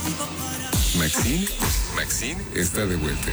Maxine está de vuelta.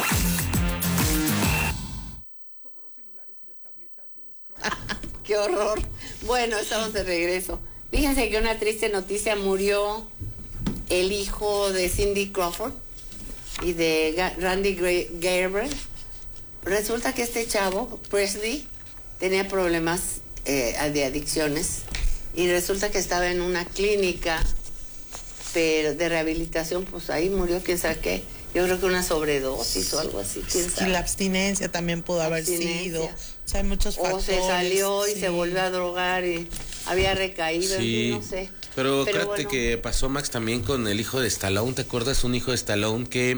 ¡Qué horror! Bueno, estamos de regreso. Fíjense que una triste noticia: murió el hijo de Cindy Crawford y de Randy Gerber. Resulta que este chavo, Presley, tenía problemas de adicciones y resulta que estaba en una clínica pero de rehabilitación, pues ahí murió, quién sabe qué. Yo creo que una sobredosis o algo así, quién sabe. Y la abstinencia también pudo haber sido. O sea, hay muchos factores. O se salió y se volvió a drogar y había recaído, sí. no sé. Pero acuérdate bueno, que pasó, Max, también con el hijo de Stallone. ¿Te acuerdas? Un hijo de Stallone que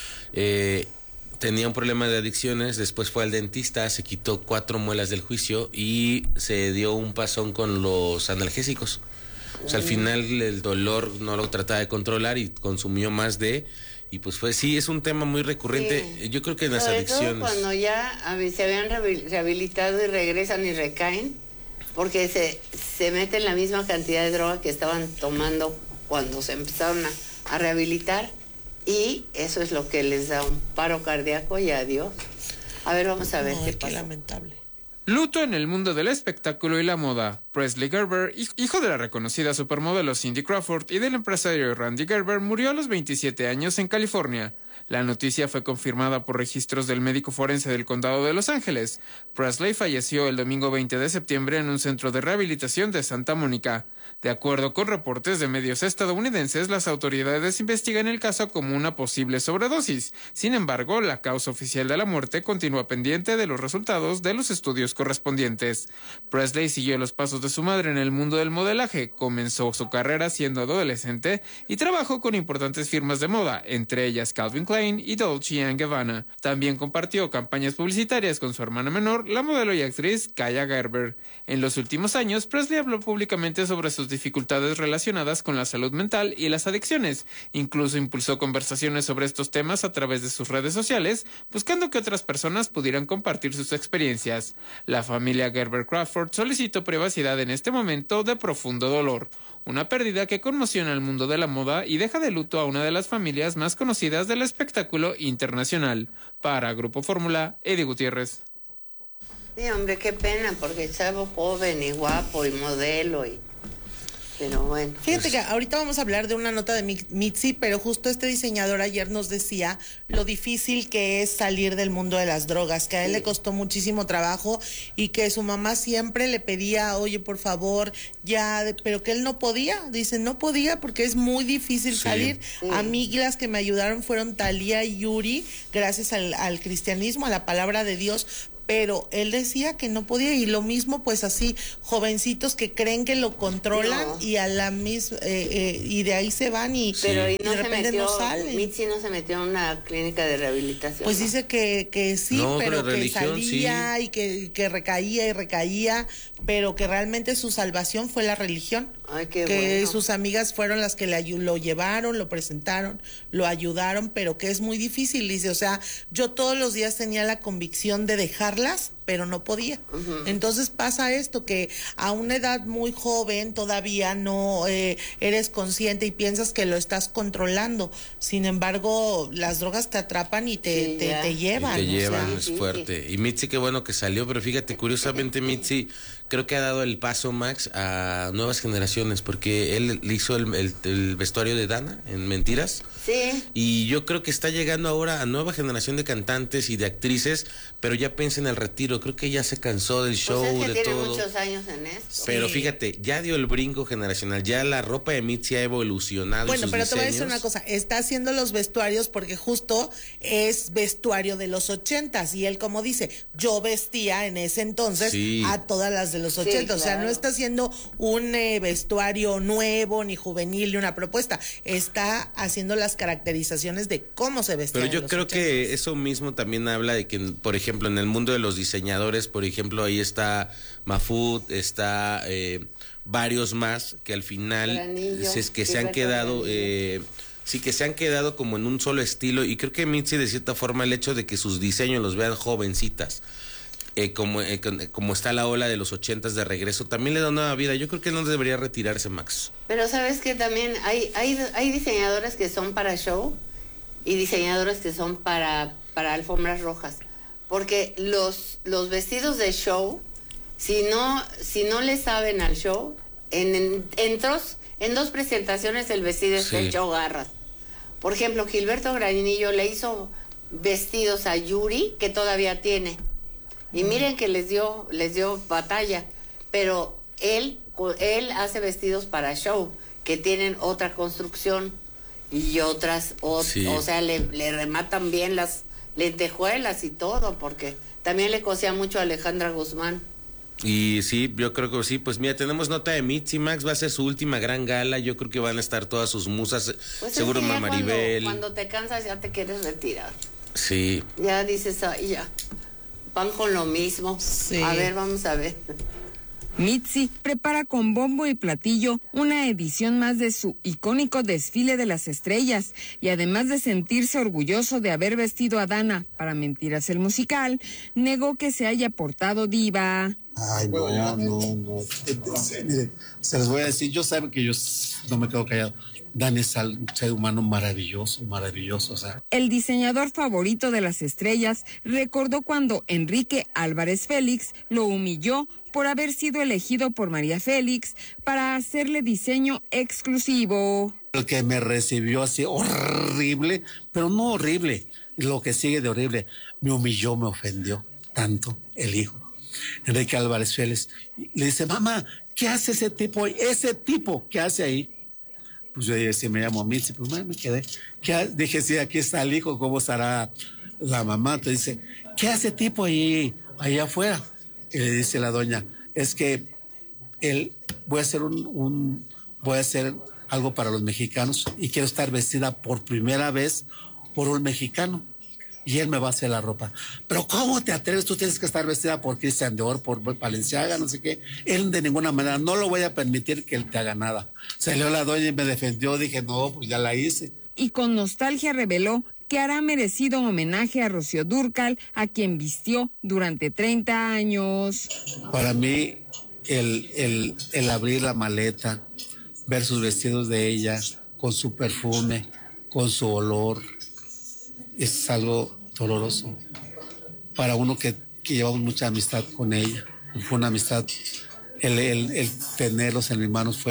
tenía un problema de adicciones, después fue al dentista, se quitó 4 muelas del juicio y se dio un pasón con los analgésicos. O sea, al final el dolor no lo trataba de controlar y consumió más de... Y pues fue, sí, es un tema muy recurrente. Sí. Yo creo que en las adicciones... Todo cuando ya se habían rehabilitado y regresan y recaen, porque se meten la misma cantidad de droga que estaban tomando cuando se empezaron a rehabilitar, y eso es lo que les da un paro cardíaco y adiós. A ver, vamos a ver qué pasa. Qué lamentable. Luto en el mundo del espectáculo y la moda. Presley Gerber, hijo de la reconocida supermodelo Cindy Crawford y del empresario Randy Gerber, murió a los 27 años en California. La noticia fue confirmada por registros del médico forense del condado de Los Ángeles. Presley falleció el domingo 20 de septiembre en un centro de rehabilitación de Santa Mónica. De acuerdo con reportes de medios estadounidenses, las autoridades investigan el caso como una posible sobredosis. Sin embargo, la causa oficial de la muerte continúa pendiente de los resultados de los estudios correspondientes. Presley siguió los pasos de su madre en el mundo del modelaje. Comenzó su carrera siendo adolescente y trabajó con importantes firmas de moda, entre ellas Calvin Klein y Dolce & Gabbana. También compartió campañas publicitarias con su hermana menor, la modelo y actriz Kaia Gerber. En los últimos años, Presley habló públicamente sobre sus dificultades relacionadas con la salud mental y las adicciones. Incluso impulsó conversaciones sobre estos temas a través de sus redes sociales, buscando que otras personas pudieran compartir sus experiencias. La familia Gerber Crawford solicitó privacidad en este momento de profundo dolor, una pérdida que conmociona al mundo de la moda y deja de luto a una de las familias más conocidas del espectáculo internacional. Para Grupo Fórmula, Eddie Gutiérrez. Sí, hombre, qué pena, porque es algo joven y guapo y modelo y... Pero bueno. Fíjate que ahorita vamos a hablar de una nota de Mitzi, pero justo este diseñador ayer nos decía lo difícil que es salir del mundo de las drogas, que a él le costó muchísimo trabajo y que su mamá siempre le pedía, oye, por favor, ya, pero que él no podía, dice, no podía porque es muy difícil salir. A mí las que me ayudaron fueron Talía y Yuri, gracias al cristianismo, a la palabra de Dios, pero él decía que no podía, y lo mismo pues así, jovencitos que creen que lo controlan y a la misma y de ahí se van y, pero y de repente no salen. Mitzi no se metió en una clínica de rehabilitación. Pues dice que sí, no, pero que religión, salía y que recaía y recaía, pero que realmente su salvación fue la religión. Ay, qué que bueno. Sus amigas fueron las que lo llevaron, lo presentaron, lo ayudaron, pero que es muy difícil, dice, o sea, yo todos los días tenía la convicción de dejarlas, pero no podía. Entonces pasa esto, que a una edad muy joven todavía no eres consciente y piensas que lo estás controlando. Sin embargo, las drogas te atrapan y te llevan. Y te llevan, es fuerte. Y Mitzi, qué bueno que salió, pero fíjate, curiosamente Mitzi creo que ha dado el paso, Max, a nuevas generaciones, porque él hizo el vestuario de Dana en Mentiras. Sí. Y yo creo que está llegando ahora a nueva generación de cantantes y de actrices, pero ya piensa en el retiro. Creo que ya se cansó del show, pues es que de tiene todo. Muchos años en esto. Pero fíjate, ya dio el brinco generacional, ya la ropa de Mitzi ha evolucionado. Bueno, sus pero diseños. te voy a decir una cosa, está haciendo los vestuarios porque justo es vestuario de los 80s, y él, como dice, yo vestía en ese entonces a todas las de los 80, claro. O sea, no está haciendo un vestuario nuevo ni juvenil ni una propuesta, está haciendo las caracterizaciones de cómo se vestía. Pero yo creo 80s. Que eso mismo también habla de que, por ejemplo, en el mundo de los diseñadores, por ejemplo, ahí está Mafud, está varios más que al final es que se han quedado que se han quedado como en un solo estilo, y creo que Mitzi, de cierta forma, el hecho de que sus diseños los vean jovencitas como está la ola de los 80s de regreso, también le da una nueva vida. Yo creo que no debería retirarse, Max. Pero sabes que también hay diseñadoras que son para show y diseñadoras que son para alfombras rojas. Porque los vestidos de show, si no le saben al show, en 2 presentaciones el vestido está hecho garras. Por ejemplo, Gilberto Granillo le hizo vestidos a Yuri, que todavía tiene. Y miren que les dio batalla, pero él hace vestidos para show, que tienen otra construcción y otras, o sea, le rematan bien las lentejuelas y todo, porque también le cosía mucho a Alejandra Guzmán. Y sí, yo creo que sí. Pues mira, tenemos nota de Mitzi, Max, va a ser su última gran gala. Yo creo que van a estar todas sus musas, Pues seguro es que ya Maribel. Cuando te cansas ya te quieres retirar. Sí. Ya dices, ay, ya. Van con lo mismo. Sí. A ver, vamos a ver. Mitzi prepara con bombo y platillo una edición más de su icónico desfile de las estrellas y además de sentirse orgulloso de haber vestido a Dana para Mentiras el musical, negó que se haya portado diva. Ay, no. Mire, se los voy a decir, yo saben que yo no me quedo callado. Dan es un ser humano maravilloso, o sea. El diseñador favorito de las estrellas recordó cuando Enrique Álvarez Félix lo humilló por haber sido elegido por María Félix para hacerle diseño exclusivo. El que me recibió así horrible, pero no horrible, lo que sigue de horrible, me humilló, me ofendió tanto el hijo. Enrique Álvarez Félix le dice, mamá, ¿qué hace ese tipo ahí? Ese tipo, ¿qué hace ahí? Pues yo dije, sí, me llamo Mitzi, pues me quedé. Dije, sí, aquí está el hijo, ¿cómo estará la mamá? Entonces dice, ¿qué hace tipo ahí allá afuera? Y le dice la doña, es que voy a hacer algo para los mexicanos y quiero estar vestida por primera vez por un mexicano. Y él me va a hacer la ropa. Pero ¿cómo te atreves? Tú tienes que estar vestida por Christian Dior, por Balenciaga, no sé qué. Él de ninguna manera, no lo voy a permitir que él te haga nada. Salió la doña y me defendió. Dije, no, pues ya la hice. Y con nostalgia reveló que hará merecido homenaje a Rocío Dúrcal, a quien vistió durante 30 años. Para mí, el abrir la maleta, ver sus vestidos de ella, con su perfume, con su olor, es algo doloroso para uno que llevamos mucha amistad con ella. Fue una amistad, el tenerlos en mis manos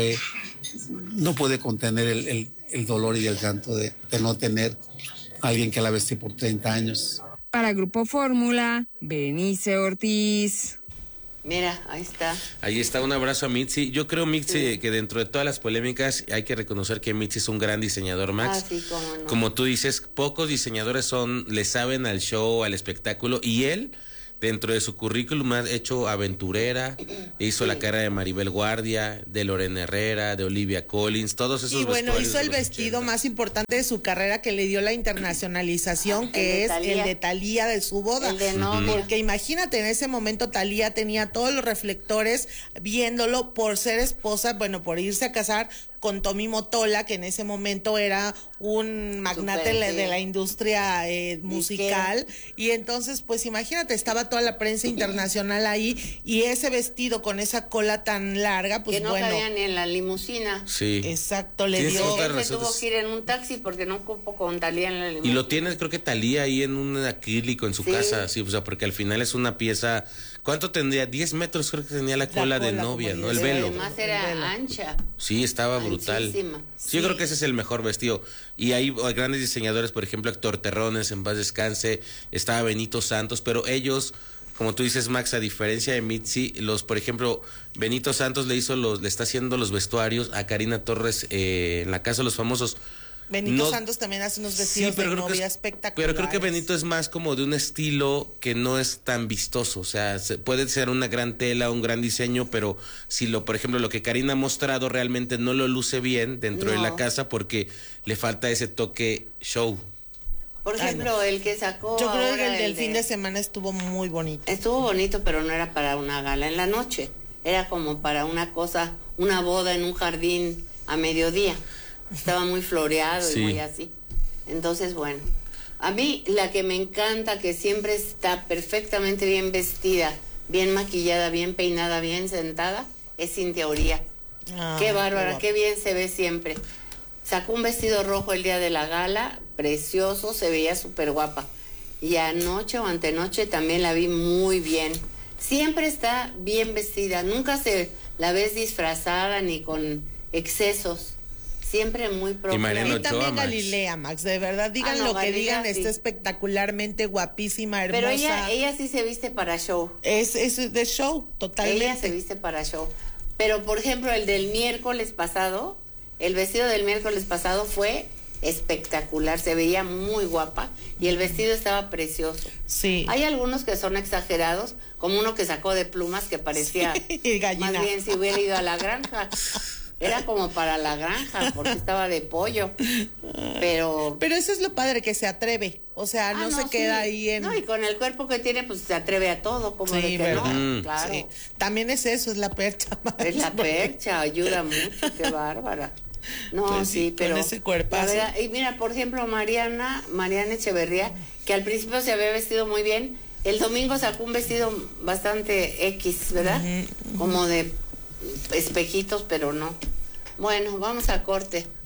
no puede contener el dolor y el llanto de no tener a alguien que la vestí por 30 años. Para Grupo Fórmula, Berenice Ortiz. Mira, ahí está. Ahí está, un abrazo a Mitzi. Yo creo, Mitzi, que dentro de todas las polémicas hay que reconocer que Mitzi es un gran diseñador, Max. Sí, cómo no. Como tú dices, pocos diseñadores le saben al show, al espectáculo, y él, dentro de su currículum, ha hecho Aventurera, hizo la carrera de Maribel Guardia, de Lorena Herrera, de Olivia Collins, todos esos vestuarios. Y bueno, hizo el de los vestido 80. más importante de su carrera que le dio la internacionalización, que es el de Thalía de su boda. El de novia. Porque imagínate, en ese momento Thalía tenía todos los reflectores viéndolo por ser esposa, bueno, por irse a casar con Tommy Motola, que en ese momento era un magnate de la industria musical. Y entonces, pues imagínate, estaba toda la prensa internacional ahí, y ese vestido con esa cola tan larga, pues que no cabía ni en la limusina. Sí. Exacto, le Tienes dio. otra Él se razón, tuvo que ir en un taxi porque no cupo con Thalía en la limusina. Y lo tiene, creo que Thalía ahí en un acrílico en su casa, sí, o sea, porque al final es una pieza. ¿Cuánto tendría? 10 metros creo que tenía la cola de novia, ¿no? El Pero velo. además era ancha. Sí, estaba brutal. Anchísima. Sí, yo creo que ese es el mejor vestido. Y hay grandes diseñadores, por ejemplo, Héctor Terrones, en paz descanse, estaba Benito Santos, pero ellos, como tú dices, Max, a diferencia de Mitzi, por ejemplo, Benito Santos le está haciendo los vestuarios a Karina Torres en la Casa de los Famosos. Benito Santos también hace unos vestidos de novia espectaculares. Pero creo que Benito es más como de un estilo que no es tan vistoso. O sea, puede ser una gran tela, un gran diseño, pero por ejemplo, lo que Karina ha mostrado realmente no lo luce bien dentro de la casa porque le falta ese toque show. Por ejemplo, el que sacó. Yo creo que ahora el del fin de semana estuvo muy bonito. Estuvo bonito, pero no era para una gala en la noche. Era como para una boda en un jardín a mediodía. Estaba muy floreado y muy así. Entonces, bueno. A mí la que me encanta, que siempre está perfectamente bien vestida, bien maquillada, bien peinada, bien sentada, es Cintia Uría. Qué bárbara, qué bien se ve siempre. Sacó un vestido rojo el día de la gala, precioso, se veía súper guapa. Y anoche o antenoche también la vi muy bien. Siempre está bien vestida, nunca se la ves disfrazada ni con excesos. Siempre muy propia. Y Mariano Y también Ochoa, Max. Galilea, Max, de verdad, digan lo que Galilea, digan, sí. está espectacularmente guapísima, hermosa. Pero ella sí se viste para show. Es de show, totalmente. Ella se viste para show. Pero, por ejemplo, el del miércoles pasado, el vestido del miércoles pasado fue espectacular, se veía muy guapa y el vestido estaba precioso. Sí. Hay algunos que son exagerados, como uno que sacó de plumas que parecía Sí, gallina. más bien si hubiera ido a la granja. Era como para la granja, porque estaba de pollo. Pero eso es lo padre, que se atreve. O sea, no se queda sí. ahí en... No, y con el cuerpo que tiene, pues se atreve a todo, como Sí, de que ¿verdad? no, claro. Sí. También es eso, es la percha. Max, Es la porque- percha, ayuda mucho, qué bárbara. No, Pues sí, sí, pero... con ese cuerpazo. la verdad, y mira, por ejemplo, Mariana Echeverría, que al principio se había vestido muy bien, el domingo sacó un vestido bastante X, ¿verdad? Como de espejitos, pero no. Bueno, vamos a corte.